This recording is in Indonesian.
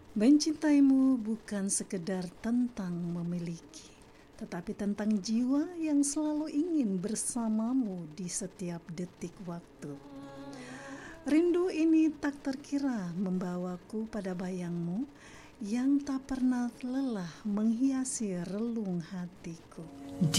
Mencintaimu bukan sekedar tentang memiliki, tetapi tentang jiwa yang selalu ingin bersamamu di setiap detik waktu. Rindu ini tak terkira membawaku pada bayangmu yang tak pernah lelah menghiasi relung hatiku.